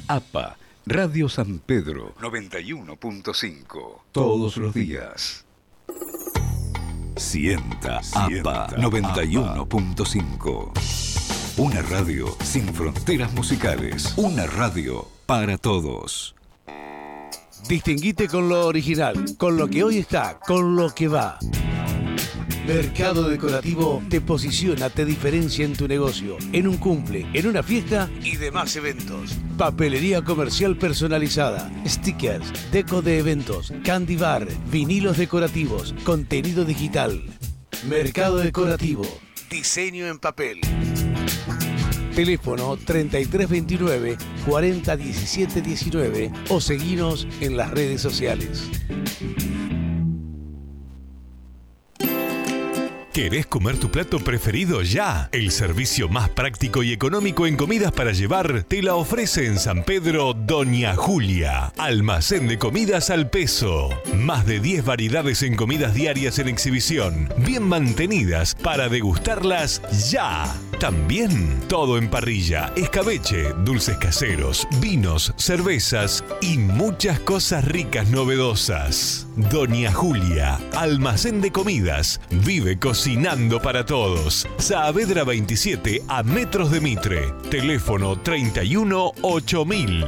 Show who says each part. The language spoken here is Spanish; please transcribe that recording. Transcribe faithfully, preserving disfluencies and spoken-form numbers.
Speaker 1: A P A, Radio San Pedro noventa y uno punto cinco. Todos los días. Sienta A P A noventa y uno punto cinco. Una radio sin fronteras musicales. Una radio para todos.
Speaker 2: Distinguite con lo original, con lo que hoy está, con lo que va. Mercado Decorativo te posiciona, te diferencia en tu negocio, en un cumple, en una fiesta y demás eventos. Papelería comercial personalizada, stickers, deco de eventos, candy bar, vinilos decorativos, contenido digital. Mercado Decorativo, diseño en papel. Teléfono treinta y tres veintinueve, cuarenta diecisiete diecinueve o seguinos en las redes sociales.
Speaker 3: ¿Querés comer tu plato preferido ya? El servicio más práctico y económico en comidas para llevar te la ofrece en San Pedro Doña Julia. Almacén de comidas al peso. Más de diez variedades en comidas diarias en exhibición, bien mantenidas para degustarlas ya. También todo en parrilla, escabeche, dulces caseros, vinos, cervezas y muchas cosas ricas novedosas. Doña Julia, almacén de comidas, vive cocinando para todos. Saavedra veintisiete a metros de Mitre. Teléfono treinta y uno ocho mil.